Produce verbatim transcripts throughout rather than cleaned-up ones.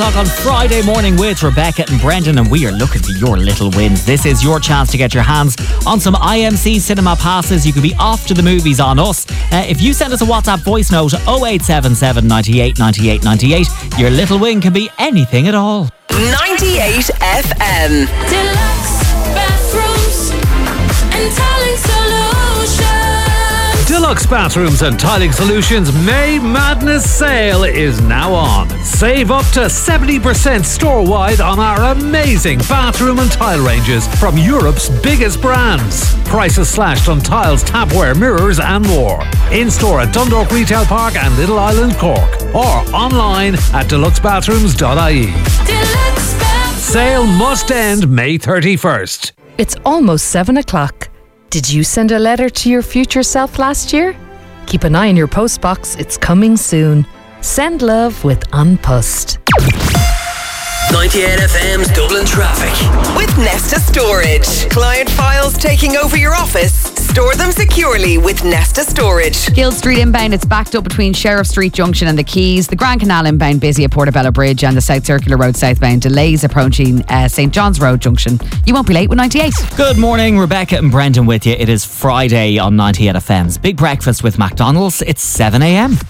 On Friday morning with Rebecca and Brendan, and we are looking for your little wins. This is your chance to get your hands on some I M C cinema passes. You could be off to the movies on us. Uh, if you send us a WhatsApp voice note oh eight seven seven, ninety-eight, ninety-eight, ninety-eight, your little win can be anything at all. ninety-eight F M. Deluxe bathrooms and tiling solutions. Deluxe Bathrooms and Tiling Solutions May Madness Sale is now on. Save up to seventy percent store-wide on our amazing bathroom and tile ranges from Europe's biggest brands. Prices slashed on tiles, tapware, mirrors and more. In-store at Dundalk Retail Park and Little Island, Cork. Or online at deluxe bathrooms dot I E. Deluxe bathrooms. Sale must end May thirty-first. It's almost seven o'clock. Did you send a letter to your future self last year? Keep an eye on your postbox, it's coming soon. Send love with An Post. ninety-eight F M's Dublin Traffic. With Nesta Storage. Client files taking over your office? Store them securely with Nesta Storage. Guild Street inbound, it's backed up between Sheriff Street Junction and the Quays. The Grand Canal inbound busy at Portobello Bridge, and the South Circular Road southbound delays approaching uh, St John's Road Junction. You won't be late with ninety-eight. Good morning, Rebecca and Brendan with you. It is Friday on ninety-eight F M's Big Breakfast with McDonald's. It's seven a m.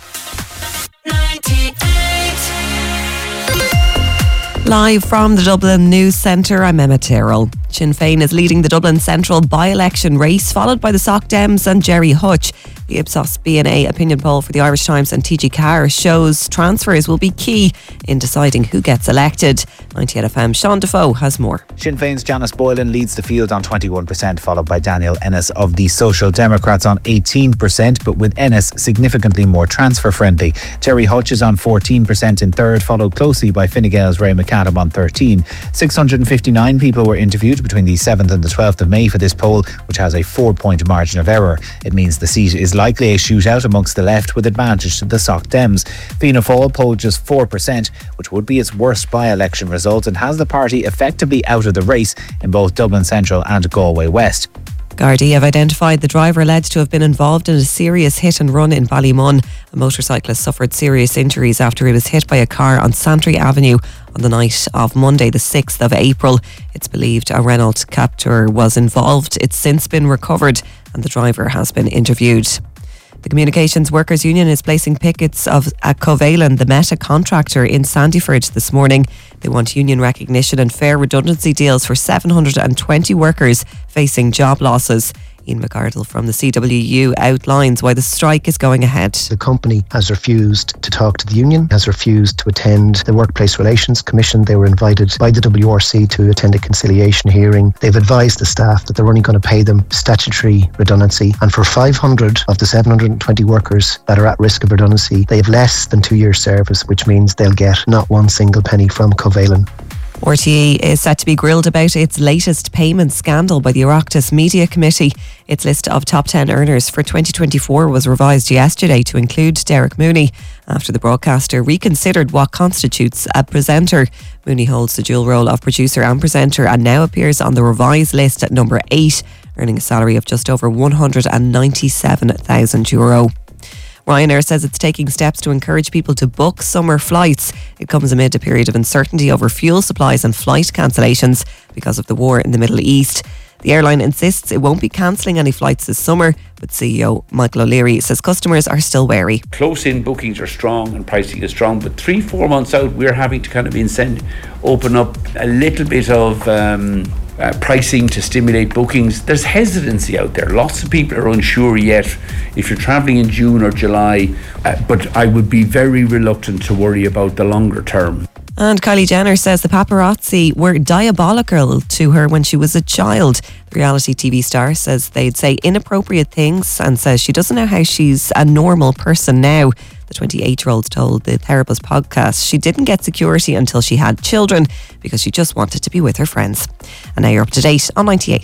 Live from the Dublin News Centre, I'm Emma Tyrrell. Sinn Féin is leading the Dublin Central by-election race, followed by the Soc Dems and Jerry Hutch. The Ipsos B N A opinion poll for the Irish Times and T G Carr shows transfers will be key in deciding who gets elected. ninety-eight F M Sean Defoe has more. Sinn Féin's Janice Boylan leads the field on twenty-one percent, followed by Daniel Ennis of the Social Democrats on eighteen percent, but with Ennis significantly more transfer friendly. Terry Hutch is on fourteen percent in third, followed closely by Fine Gael's Ray McAdam on thirteen. six hundred fifty-nine people were interviewed between the seventh and the twelfth of May for this poll, which has a four point margin of error. It means the seat is likely a shootout amongst the left, with advantage to the Soc Dems. Fianna Fáil polled just four percent, which would be its worst by-election result, and has the party effectively out of the race in both Dublin Central and Galway West. Gardaí have identified the driver alleged to have been involved in a serious hit and run in Ballymun. A motorcyclist suffered serious injuries after he was hit by a car on Santry Avenue on the night of Monday the sixth of April. It's believed a Renault Captur was involved. It's since been recovered and the driver has been interviewed. The Communications Workers Union is placing pickets of at Covalent, the Meta contractor in Sandyford this morning. They want union recognition and fair redundancy deals for seven hundred twenty workers facing job losses. Ian McArdle from the C W U outlines why the strike is going ahead. The company has refused to talk to the union, has refused to attend the Workplace Relations Commission. They were invited by the W R C to attend a conciliation hearing. They've advised the staff that they're only going to pay them statutory redundancy. And for five hundred of the seven hundred twenty workers that are at risk of redundancy, they have less than two years service, which means they'll get not one single penny from Covalent. R T É is set to be grilled about its latest payment scandal by the Oireachtas Media Committee. Its list of top ten earners for twenty twenty-four was revised yesterday to include Derek Mooney after the broadcaster reconsidered what constitutes a presenter. Mooney holds the dual role of producer and presenter and now appears on the revised list at number eight, earning a salary of just over one hundred ninety-seven thousand euro. Ryanair says it's taking steps to encourage people to book summer flights. It comes amid a period of uncertainty over fuel supplies and flight cancellations because of the war in the Middle East. The airline insists it won't be cancelling any flights this summer, but C E O Michael O'Leary says customers are still wary. Close-in bookings are strong and pricing is strong, but three, four months out, we're having to kind of incent, open up a little bit of um, uh, pricing to stimulate bookings. There's hesitancy out there. Lots of people are unsure yet if you're travelling in June or July, uh, but I would be very reluctant to worry about the longer term. And Kylie Jenner says the paparazzi were diabolical to her when she was a child. The reality T V star says they'd say inappropriate things and says she doesn't know how she's a normal person now. The twenty-eight-year-old told the Therapist podcast she didn't get security until she had children because she just wanted to be with her friends. And now you're up to date on ninety-eight.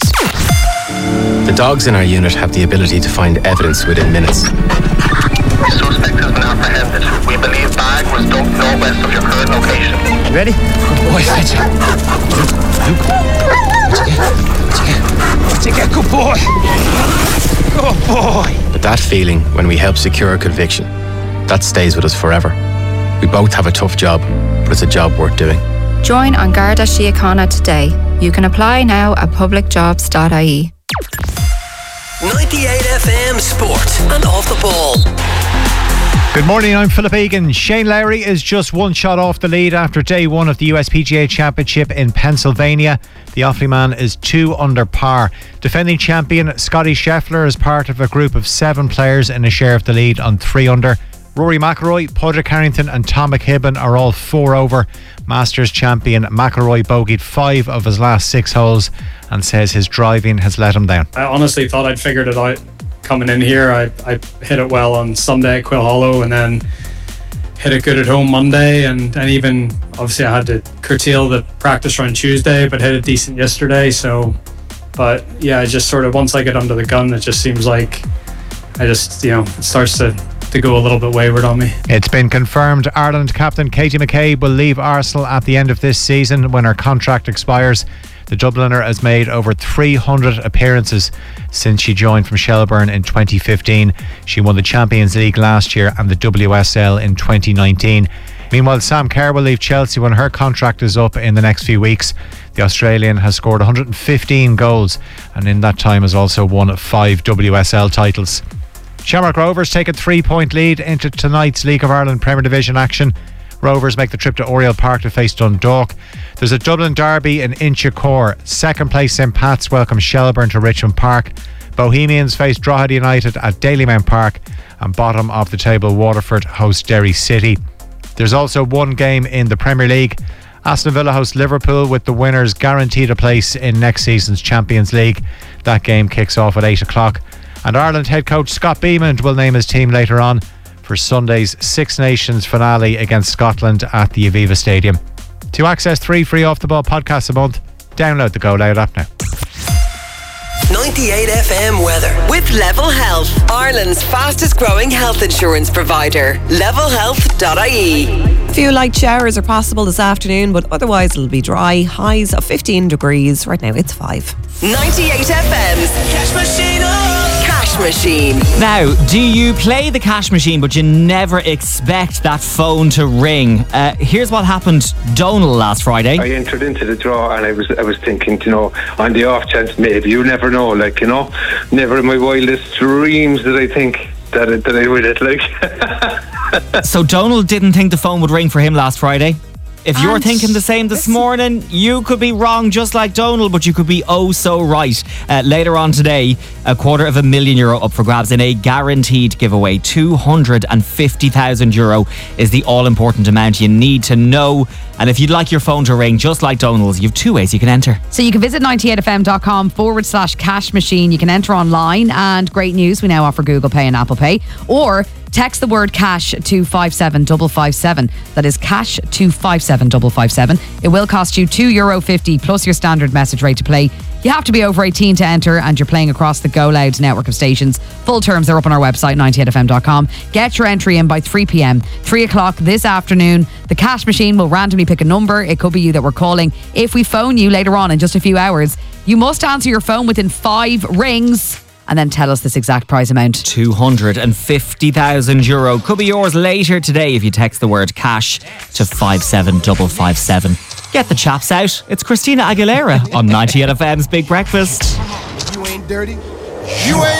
The dogs in our unit have the ability to find evidence within minutes. The suspect has been apprehended. We believe bag was dumped northwest of your current location. You ready? Good boy, Fetch. Luke, Luke. What you get? What you get? Good boy. Good boy. But that feeling when we help secure a conviction, that stays with us forever. We both have a tough job, but it's a job worth doing. Join An Garda Síochána today. You can apply now at public jobs dot I E. ninety-eight F M Sport and Off the Ball. Good morning, I'm Philip Egan. Shane Lowry is just one shot off the lead after day one of the U S P G A Championship in Pennsylvania. The Offaly man is two under par. Defending champion Scotty Scheffler is part of a group of seven players in a share of the lead on three under. Rory McIlroy, Padraig Harrington and Tom McKibben are all four over. Masters champion McIlroy bogeyed five of his last six holes and says his driving has let him down. I honestly thought I'd figured it out coming in here. I, I hit it well on Sunday at Quill Hollow and then hit it good at home Monday, and, and even obviously I had to curtail the practice run Tuesday, but hit it decent yesterday. So, but yeah, I just sort of, once I get under the gun, it just seems like I just, you know, it starts to to go a little bit wayward on me. It's been confirmed Ireland captain Katie McCabe will leave Arsenal at the end of this season when her contract expires. The Dubliner has made over three hundred appearances since she joined from Shelbourne in twenty fifteen. She won the Champions League last year and the W S L in twenty nineteen. Meanwhile, Sam Kerr will leave Chelsea when her contract is up in the next few weeks. The Australian has scored one hundred fifteen goals and in that time has also won five W S L titles. Shamrock Rovers take a three-point lead into tonight's League of Ireland Premier Division action. Rovers make the trip to Oriel Park to face Dundalk. There's a Dublin derby in Inchicore. Second place Saint Pat's welcome Shelbourne to Richmond Park. Bohemians face Drogheda United at Dalymount Park. And bottom of the table Waterford host Derry City. There's also one game in the Premier League. Aston Villa host Liverpool with the winners guaranteed a place in next season's Champions League. That game kicks off at eight o'clock. And Ireland head coach Scott Beamond will name his team later on for Sunday's Six Nations finale against Scotland at the Aviva Stadium. To access three free Off the Ball podcasts a month, download the Go Loud app now. ninety-eight F M weather with Level Health, Ireland's fastest growing health insurance provider. level health dot I E. A few light showers are possible this afternoon, but otherwise it'll be dry. Highs of fifteen degrees. Right now it's five. ninety-eight F M's Cash Machine. Oh. Cash Machine. Now, do you play the cash machine but you never expect that phone to ring? Uh, here's what happened Donal last Friday. I entered into the draw and I was I was thinking, you know, on the off chance maybe, you never know, like, you know, never in my wildest dreams did I think that, it, that I would it, like. So Donal didn't think the phone would ring for him last Friday. If you're And thinking the same this morning, you could be wrong just like Donal, but you could be oh so right. Uh, later on today, a quarter of a million euro up for grabs in a guaranteed giveaway. two hundred fifty thousand euro is the all-important amount you need to know. And if you'd like your phone to ring just like Donal's, you have two ways you can enter. So you can visit ninety-eight F M dot com forward slash cash machine. You can enter online, and great news, we now offer Google Pay and Apple Pay. Or text the word cash to five seven five five seven. That is cash to five seven five five seven. It will cost you two euro fifty plus your standard message rate to play. You have to be over eighteen to enter, and you're playing across the Go Loud network of stations. Full terms are up on our website, ninety-eight F M dot com. Get your entry in by three p.m. three o'clock this afternoon. The cash machine will randomly pick a number. It could be you that we're calling. If we phone you later on in just a few hours, you must answer your phone within five rings and then tell us this exact prize amount. two hundred fifty thousand euro could be yours later today if you text the word cash to five seven five five seven. Get the chaps out. It's Christina Aguilera on ninety-eight F M's Big Breakfast. You ain't dirty. You ain't